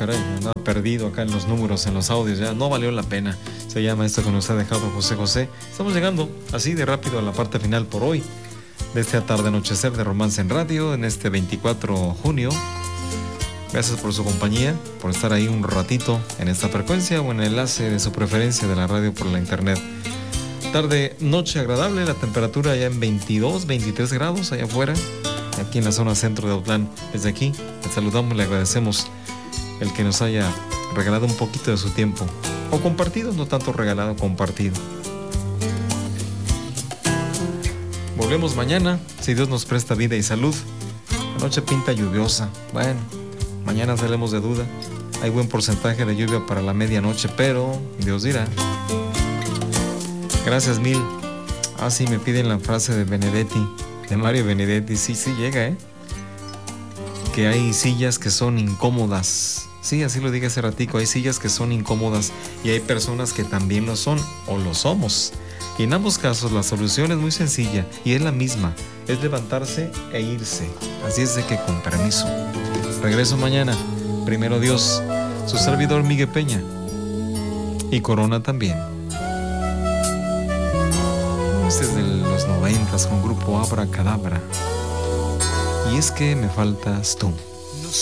caray, andaba perdido acá en los números, en los audios, ya no valió la pena. Se llama esto que nos ha dejado José José. Estamos llegando así de rápido a la parte final por hoy de este tarde anochecer de Romance en Radio en este 24 de junio. Gracias por su compañía, por estar ahí un ratito en esta frecuencia o en el enlace de su preferencia de la radio por la internet. Tarde, noche agradable, la temperatura ya en 22, 23 grados allá afuera, aquí en la zona centro de Autlán. Desde aquí le saludamos, le agradecemos el que nos haya regalado un poquito de su tiempo, o compartido, no tanto regalado, compartido. Volvemos mañana, si Dios nos presta vida y salud. La noche pinta lluviosa, bueno, mañana salimos de duda. Hay buen porcentaje de lluvia para la medianoche, pero Dios dirá. Gracias mil. Sí, me piden la frase de Benedetti, de Mario Benedetti. Sí llega, que hay sillas que son incómodas. Sí, así lo dije hace ratico. Hay sillas que son incómodas y hay personas que también lo son o lo somos. Y en ambos casos la solución es muy sencilla y es la misma. Es levantarse e irse. Así es de que con permiso. Regreso mañana. Primero Dios. Su servidor Miguel Peña. Y Corona también. Este es de los 90s con grupo Abracadabra. Y es que me faltas tú.